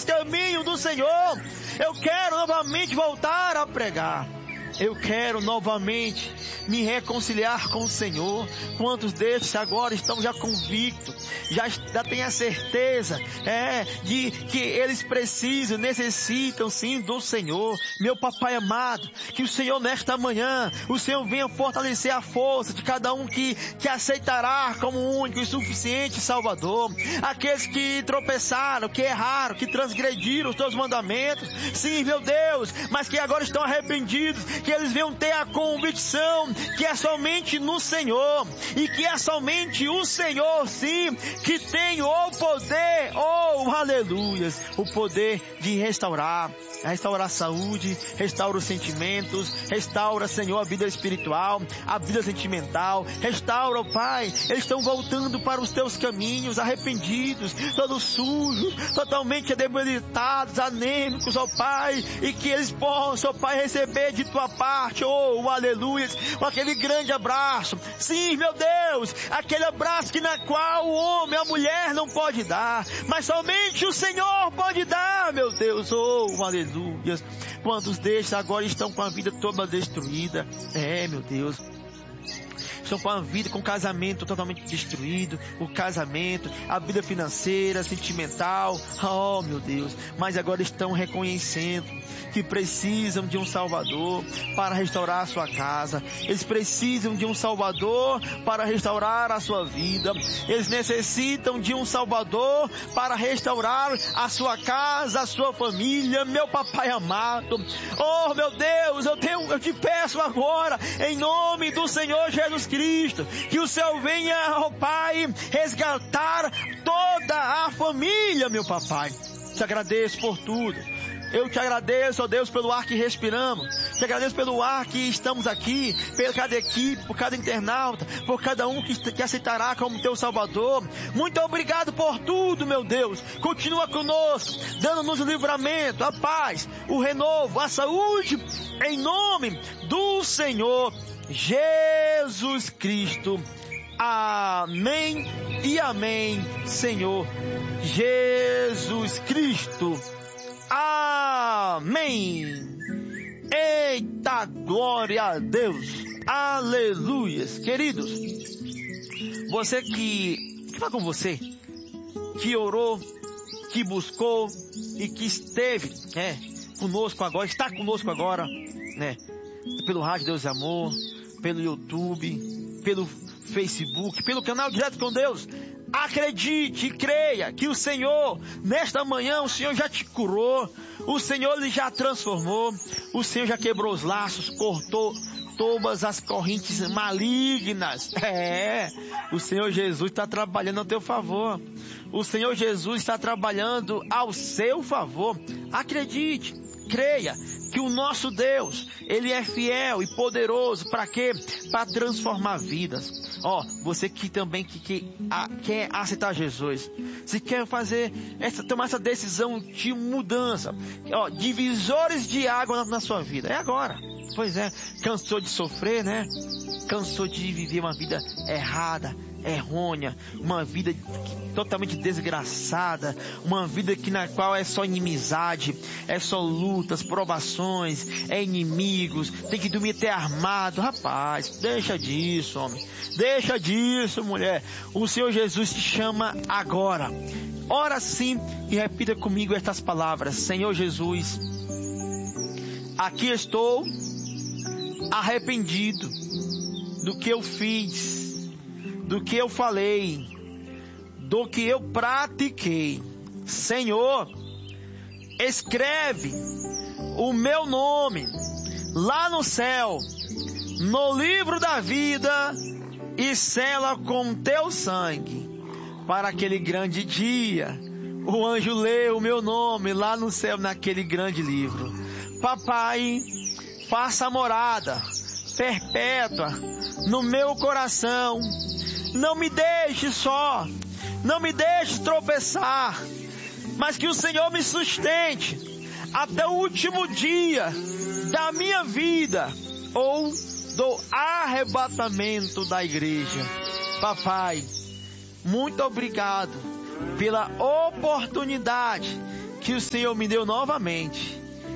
os caminhos do Senhor. Eu quero novamente voltar a pregar. Eu quero novamente me reconciliar com o Senhor. Quantos desses agora estão já convictos, já têm a certeza de que eles precisam, necessitam sim do Senhor. Meu papai amado, que o Senhor nesta manhã, o Senhor venha fortalecer a força de cada um que aceitará como único e suficiente Salvador. Aqueles que tropeçaram, que erraram, que transgrediram os teus mandamentos, sim, meu Deus, mas que agora estão arrependidos, que eles venham ter a convicção que é somente no Senhor, e que é somente o Senhor, sim, que tem o poder, aleluias, o poder de restaurar a saúde, restaura os sentimentos, restaura, Senhor, a vida espiritual, a vida sentimental, restaura, Pai, eles estão voltando para os teus caminhos, arrependidos, todos sujos, totalmente debilitados, anêmicos, Pai, e que eles possam, Pai, receber de tua parte, aleluias, com aquele grande abraço, sim, meu Deus, aquele abraço na qual o homem, a mulher não pode dar, mas somente o Senhor pode dar, meu Deus, aleluia. Quantos destes agora estão com a vida toda destruída? Meu Deus. Estão com a vida, com o casamento totalmente destruído, o casamento, a vida financeira, sentimental, meu Deus, mas agora estão reconhecendo que precisam de um Salvador para restaurar a sua casa, eles precisam de um Salvador para restaurar a sua vida, eles necessitam de um Salvador para restaurar a sua casa, a sua família, meu papai amado, meu Deus, eu te peço agora, em nome do Senhor Jesus Cristo, que o Senhor venha, Pai, resgatar toda a família, meu papai. Te agradeço por tudo. Eu te agradeço, Deus, pelo ar que respiramos. Te agradeço pelo ar que estamos aqui, por cada equipe, por cada internauta, por cada um que aceitará como teu Salvador. Muito obrigado por tudo, meu Deus. Continua conosco, dando-nos o livramento, a paz, o renovo, a saúde, em nome do Senhor Jesus Cristo. Amém e amém, Senhor Jesus Cristo. Amém. Eita, glória a Deus. Aleluias. Queridos, você que fala com você, que orou, que buscou e que esteve conosco agora, está conosco agora, pelo Rádio Deus e Amor, pelo YouTube, pelo Facebook, pelo canal Direto com Deus. Acredite e creia que o Senhor, nesta manhã, o Senhor já te curou, o Senhor ele já transformou, o Senhor já quebrou os laços, cortou todas as correntes malignas. O Senhor Jesus está trabalhando ao teu favor. O Senhor Jesus está trabalhando ao seu favor. Acredite, creia que o nosso Deus, Ele é fiel e poderoso. Para quê? Para transformar vidas. Você que também quer aceitar Jesus, se quer tomar essa decisão de mudança, divisores de água na sua vida, é agora. Pois é, cansou de sofrer, cansou de viver uma vida errada, errônea, uma vida totalmente desgraçada, uma vida na qual é só inimizade, é só lutas, provações, é inimigos, tem que dormir até armado. Rapaz, deixa disso, homem, deixa disso, mulher. O Senhor Jesus te chama agora. Ora sim e repita comigo estas palavras: Senhor Jesus, aqui estou arrependido do que eu fiz, do que eu falei, do que eu pratiquei. Senhor, escreve o meu nome lá no céu, no livro da vida, e sela com teu sangue, para aquele grande dia o anjo lê o meu nome lá no céu, naquele grande livro. Papai, faça morada perpétua no meu coração. Não me deixe só, não me deixe tropeçar, mas que o Senhor me sustente até o último dia da minha vida ou do arrebatamento da igreja. Papai, muito obrigado pela oportunidade que o Senhor me deu novamente.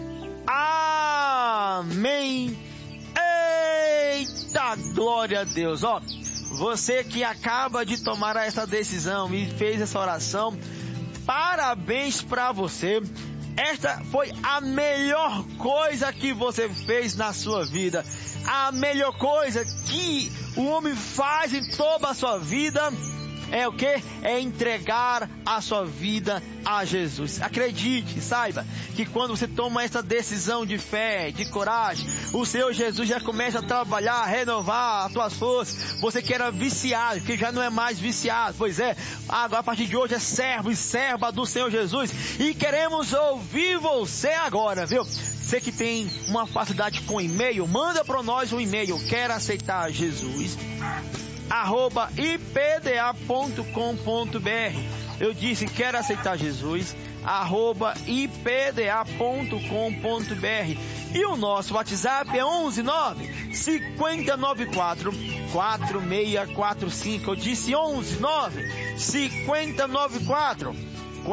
Amém. Eita, glória a Deus. Ó, você que acaba de tomar essa decisão e fez essa oração, parabéns para você. Esta foi a melhor coisa que você fez na sua vida. A melhor coisa que o homem faz em toda a sua vida é o quê? É entregar a sua vida a Jesus. Acredite, saiba que quando você toma essa decisão de fé, de coragem, o Senhor Jesus já começa a trabalhar, a renovar as tuas forças. Você que era viciado, que já não é mais viciado, pois é, agora a partir de hoje é servo e serva do Senhor Jesus. E queremos ouvir você agora, viu? Você que tem uma facilidade com e-mail, manda para nós um e-mail. Quer aceitar Jesus? @ipda.com.br. Eu disse, quer aceitar Jesus? @ipda.com.br. E o nosso WhatsApp é 119 5094 4645. Eu disse 119 5094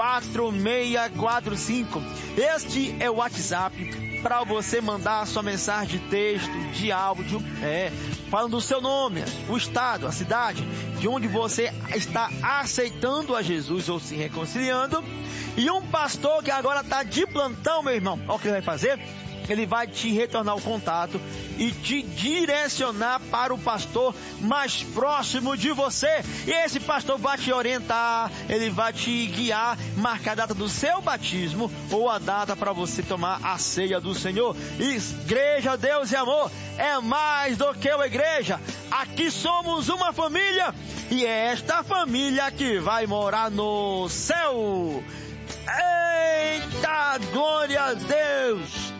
4645. Este é o WhatsApp para você mandar a sua mensagem de texto, de áudio, falando o seu nome, o estado, a cidade, de onde você está aceitando a Jesus ou se reconciliando. E um pastor que agora está de plantão, meu irmão, olha o que ele vai fazer. Ele vai te retornar o contato e te direcionar para o pastor mais próximo de você. E esse pastor vai te orientar, ele vai te guiar, marcar a data do seu batismo ou a data para você tomar a ceia do Senhor. Igreja, Deus e amor, é mais do que uma igreja. Aqui somos uma família e é esta família que vai morar no céu. Eita, glória a Deus!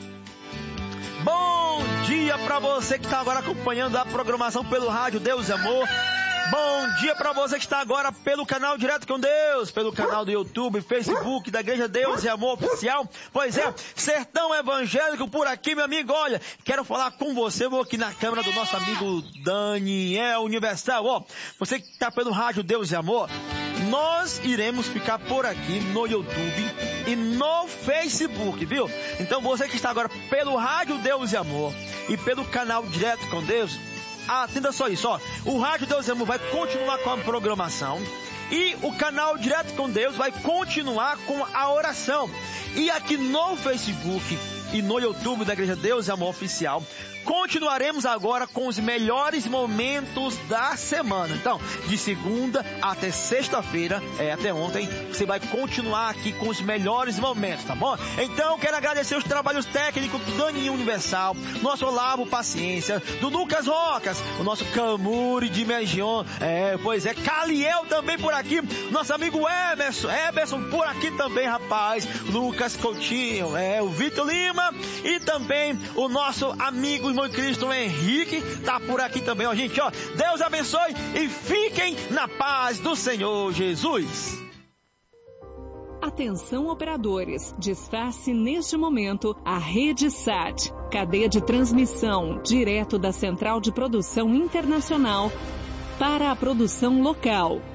Bom dia para você que está agora acompanhando a programação pelo rádio Deus e Amor. Bom dia para você que está agora pelo canal Direto com Deus, pelo canal do YouTube, Facebook da Igreja Deus e Amor Oficial. Pois é, Sertão Evangélico por aqui, meu amigo. Olha, quero falar com você, vou aqui na câmera do nosso amigo Daniel Universal. Ó, você que está pelo rádio Deus e Amor, nós iremos ficar por aqui no YouTube e no Facebook, viu? Então você que está agora pelo rádio Deus e Amor e pelo canal Direto com Deus, atenda só isso, ó. O rádio Deus e Amor vai continuar com a programação e o canal Direto com Deus vai continuar com a oração. E aqui no Facebook e no YouTube da Igreja Deus e Amor Oficial, continuaremos agora com os melhores momentos da semana. Então, de segunda até sexta-feira, até ontem, você vai continuar aqui com os melhores momentos, tá bom? Então, quero agradecer os trabalhos técnicos do Daniel Universal, nosso Olavo Paciência, do Lucas Rocas, o nosso Camuri de Megion, pois é, Caliel também por aqui, nosso amigo Emerson por aqui também, rapaz, Lucas Coutinho, o Vitor Lima e também o nosso amigo irmão em Cristo, Henrique, tá por aqui também, ó, gente, ó. Deus abençoe e fiquem na paz do Senhor Jesus. Atenção operadores, desface neste momento a Rede SAT, cadeia de transmissão direto da Central de Produção Internacional para a produção local.